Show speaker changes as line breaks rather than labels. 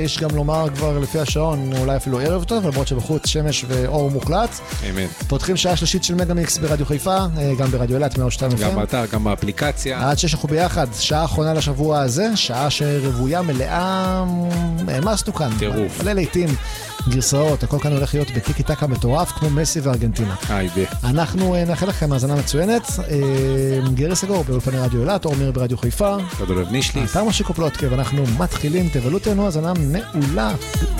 יש גם לומר כבר לפי השעון, אולי אפילו ערב טוב, למרות שבחוץ שמש ואור מוחלט.
אמת.
פותחים שעה שלישית של מגה-מיקס ברדיו חיפה, גם ברדיו אילת, 102 FM.
גם באתר, גם באפליקציה.
עד 6 אנחנו ביחד, שעה אחרונה לשבוע הזה, שעה שרבויה מלאה, העמסנו כאן.
טירוף.
מלא לעיתים, גרסאות, הכל כאן הולך להיות בטיקי טקה מטורף, כמו מסי וארגנטינה. אנחנו נאחל לכם האזנה מצוינת, גרי סגור באולפני רדיו אילת, אור מיר ברדיו חיפה.
תודה לב נישלי.
אתר משיקו פלוטקה, ואנחנו מתחילים, תבלו תהנו האזנה מעולה.